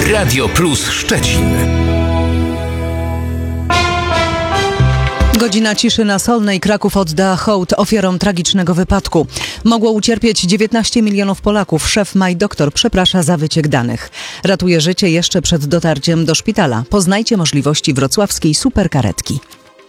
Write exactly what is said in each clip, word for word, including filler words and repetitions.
Radio Plus Szczecin. Godzina ciszy na Solnej. Kraków odda hołd ofiarom tragicznego wypadku. Mogło ucierpieć dziewiętnaście milionów Polaków. Szef MyDoktor przeprasza za wyciek danych. Ratuje życie jeszcze przed dotarciem do szpitala. Poznajcie możliwości wrocławskiej superkaretki.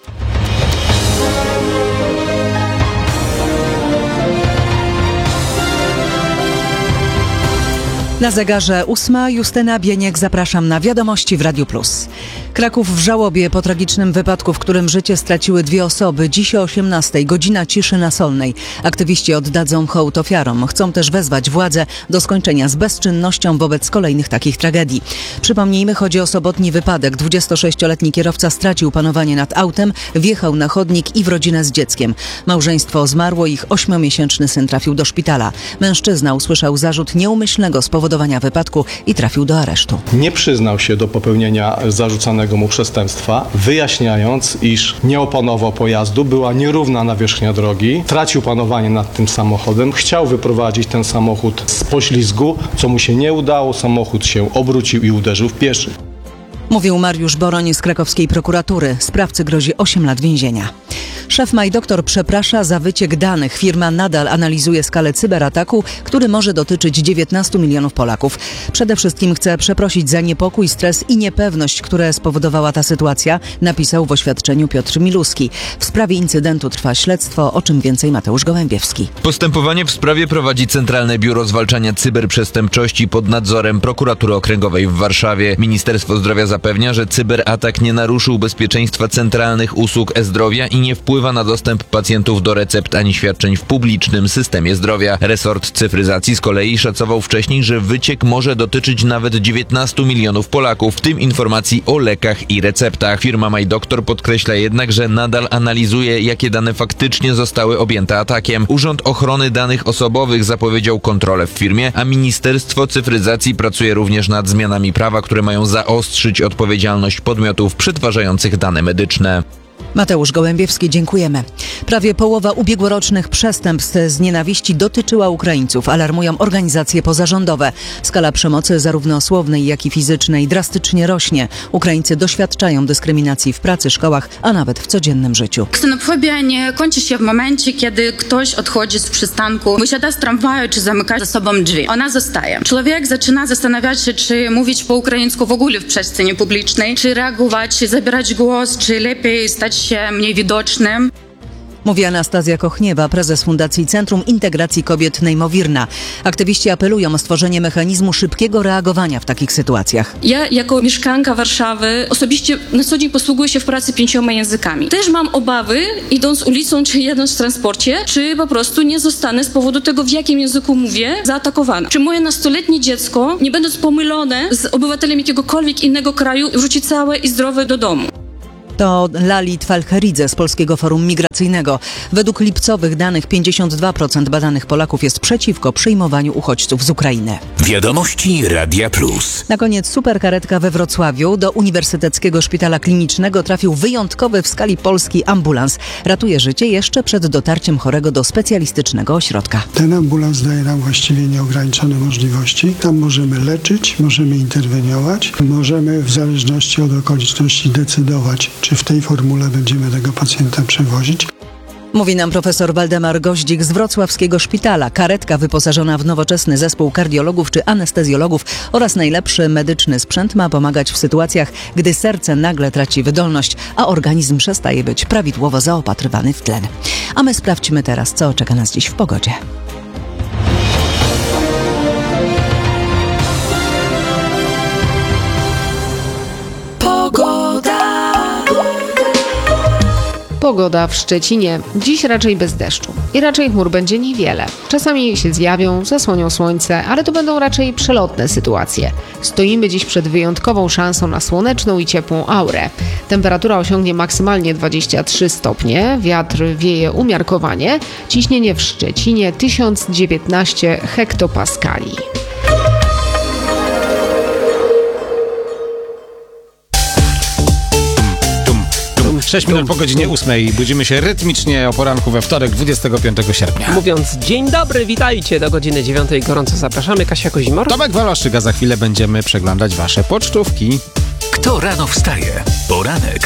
Na zegarze ósma. Justyna Bieniek, zapraszam na wiadomości w Radiu Plus. Kraków w żałobie po tragicznym wypadku, w którym życie straciły dwie osoby. Dziś o osiemnastej. Godzina ciszy na Solnej. Aktywiści oddadzą hołd ofiarom. Chcą też wezwać władze do skończenia z bezczynnością wobec kolejnych takich tragedii. Przypomnijmy, chodzi o sobotni wypadek. dwudziestosześcioletni kierowca stracił panowanie nad autem, wjechał na chodnik i w rodzinę z dzieckiem. Małżeństwo zmarło, ich ośmiomiesięczny syn trafił do szpitala. Mężczyzna usłyszał zarzut nieumyślnego spowodowania wypadku i trafił do aresztu. Nie przyznał się do popełnienia zarzucanego mu przestępstwa, wyjaśniając, iż nie opanował pojazdu, była nierówna nawierzchnia drogi, tracił panowanie nad tym samochodem, chciał wyprowadzić ten samochód z poślizgu, co mu się nie udało, samochód się obrócił i uderzył w pieszych. Mówił Mariusz Boroń z krakowskiej prokuratury. Sprawcy grozi osiem lat więzienia. Szef MyDoktor przeprasza za wyciek danych. Firma nadal analizuje skalę cyberataku, który może dotyczyć dziewiętnastu milionów Polaków. Przede wszystkim chce przeprosić za niepokój, stres i niepewność, które spowodowała ta sytuacja, napisał w oświadczeniu Piotr Miluski. W sprawie incydentu trwa śledztwo, o czym więcej Mateusz Gołębiewski. Postępowanie w sprawie prowadzi Centralne Biuro Zwalczania Cyberprzestępczości pod nadzorem Prokuratury Okręgowej w Warszawie. Ministerstwo Zdrowia zapewnia, że cyberatak nie naruszył bezpieczeństwa centralnych usług e-zdrowia i nie wpływa na dostęp pacjentów do recept ani świadczeń w publicznym systemie zdrowia. Resort cyfryzacji z kolei szacował wcześniej, że wyciek może dotyczyć nawet dziewiętnastu milionów Polaków, w tym informacji o lekach i receptach. Firma MyDoktor podkreśla jednak, że nadal analizuje, jakie dane faktycznie zostały objęte atakiem. Urząd Ochrony Danych Osobowych zapowiedział kontrolę w firmie, a Ministerstwo Cyfryzacji pracuje również nad zmianami prawa, które mają zaostrzyć odpowiedzialność podmiotów przetwarzających dane medyczne. Mateusz Gołębiewski, dziękujemy. Prawie połowa ubiegłorocznych przestępstw z nienawiści dotyczyła Ukraińców, alarmują organizacje pozarządowe. Skala przemocy zarówno słownej, jak i fizycznej drastycznie rośnie. Ukraińcy doświadczają dyskryminacji w pracy, szkołach, a nawet w codziennym życiu. Ksenofobia nie kończy się w momencie, kiedy ktoś odchodzi z przystanku, wysiada z tramwaju czy zamyka za sobą drzwi. Ona zostaje. Człowiek zaczyna zastanawiać się, czy mówić po ukraińsku w ogóle w przestrzeni publicznej, czy reagować, czy zabierać głos, czy lepiej stać się mniej widocznym. Mówi Anastazja Kochniewa, prezes Fundacji Centrum Integracji Kobiet Nejmowirna. Aktywiści apelują o stworzenie mechanizmu szybkiego reagowania w takich sytuacjach. Ja jako mieszkanka Warszawy osobiście na co dzień posługuję się w pracy pięcioma językami. Też mam obawy, idąc ulicą czy jadąc w transporcie, czy po prostu nie zostanę z powodu tego, w jakim języku mówię, zaatakowana. Czy moje nastoletnie dziecko, nie będąc pomylone z obywatelem jakiegokolwiek innego kraju, wróci całe i zdrowe do domu. To Lali Twalcheridze z Polskiego Forum Migracyjnego. Według lipcowych danych pięćdziesiąt dwa procent badanych Polaków jest przeciwko przyjmowaniu uchodźców z Ukrainy. Wiadomości Radia Plus. Na koniec superkaretka we Wrocławiu. Do Uniwersyteckiego Szpitala Klinicznego trafił wyjątkowy w skali Polski ambulans. Ratuje życie jeszcze przed dotarciem chorego do specjalistycznego ośrodka. Ten ambulans daje nam właściwie nieograniczone możliwości. Tam możemy leczyć, możemy interweniować, możemy w zależności od okoliczności decydować, czy w tej formule będziemy tego pacjenta przewozić. Mówi nam profesor Waldemar Goździk z wrocławskiego szpitala. Karetka wyposażona w nowoczesny zespół kardiologów czy anestezjologów oraz najlepszy medyczny sprzęt ma pomagać w sytuacjach, gdy serce nagle traci wydolność, a organizm przestaje być prawidłowo zaopatrywany w tlen. A my sprawdźmy teraz, co czeka nas dziś w pogodzie. Pogoda w Szczecinie. Dziś raczej bez deszczu. I raczej chmur będzie niewiele. Czasami się zjawią, zasłonią słońce, ale to będą raczej przelotne sytuacje. Stoimy dziś przed wyjątkową szansą na słoneczną i ciepłą aurę. Temperatura osiągnie maksymalnie dwadzieścia trzy stopnie, wiatr wieje umiarkowanie, ciśnienie w Szczecinie tysiąc dziewiętnaście hektopaskali. sześć minut po godzinie ósmej. Budzimy się rytmicznie o poranku we wtorek, dwudziestego piątego sierpnia. Mówiąc dzień dobry, witajcie do godziny dziewiątej. Gorąco zapraszamy. Kasia Kozimor. Tomek Waloszczyk, a za chwilę będziemy przeglądać wasze pocztówki. Kto rano wstaje? Poranek